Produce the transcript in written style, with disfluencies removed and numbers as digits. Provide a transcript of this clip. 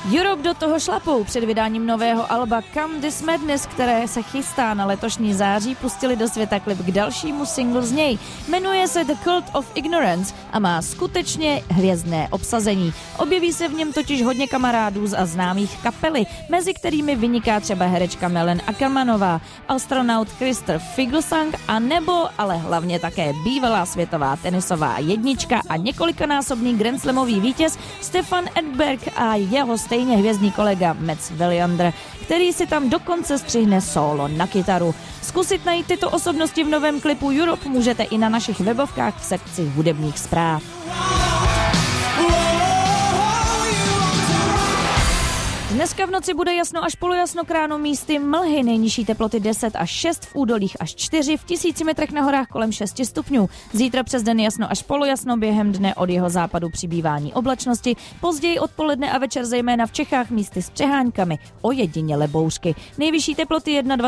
Europe do toho šlapou. Před vydáním nového alba Come This Madness, které se chystá na letošní září, pustili do světa klip k dalšímu singlu z něj. Jmenuje se The Cult of Ignorance a má skutečně hvězdné obsazení. Objeví se v něm totiž hodně kamarádů a známých kapely, mezi kterými vyniká třeba herečka Melen Ackermanová, astronaut Christopher Figelsang a nebo, ale hlavně také bývalá světová tenisová jednička a několikanásobný grandslamový vítěz Stefan Edberg a jeho stejně hvězdný kolega Mats Wilander, který si tam dokonce střihne solo na kytaru. Zkusit najít tyto osobnosti v novém klipu Europe můžete i na našich webovkách v sekci hudebních zpráv. Dneska v noci bude jasno až polojasno, kráno místy mlhy, nejnižší teploty 10 až 6, v údolích až 4, v 1000 metrech na horách kolem 6 stupňů. Zítra přes den jasno až polojasno, během dne od jeho západu přibývání oblačnosti, později odpoledne a večer zejména v Čechách místy s přeháňkami, ojediněle bouřky. Nejvyšší teploty 21